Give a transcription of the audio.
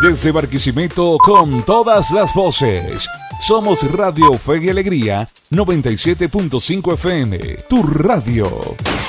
Desde Barquisimeto con todas las voces. Somos Radio Fe y Alegría 97.5 FM, tu radio.